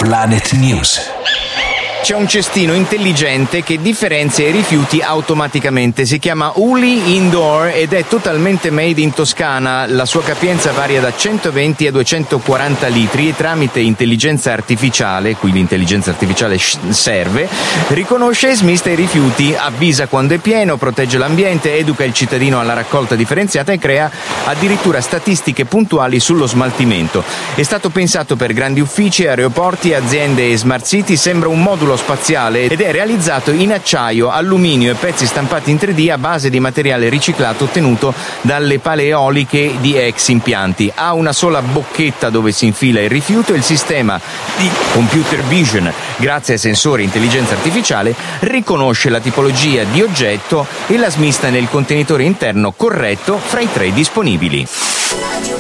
Planet News. C'è un cestino intelligente che differenzia i rifiuti automaticamente. Si chiama Uli Indoor ed è totalmente made in Toscana. La sua capienza varia da 120 a 240 litri e tramite intelligenza artificiale, qui l'intelligenza artificiale serve, riconosce e smista i rifiuti, avvisa quando è pieno, protegge l'ambiente, educa il cittadino alla raccolta differenziata e crea addirittura statistiche puntuali sullo smaltimento. È stato pensato per grandi uffici, aeroporti, aziende e smart city, sembra un modulo spaziale ed è realizzato in acciaio, alluminio e pezzi stampati in 3D a base di materiale riciclato ottenuto dalle pale eoliche di ex impianti. Ha una sola bocchetta dove si infila il rifiuto e il sistema di computer vision, grazie ai sensori e intelligenza artificiale, riconosce la tipologia di oggetto e la smista nel contenitore interno corretto fra i 3 disponibili.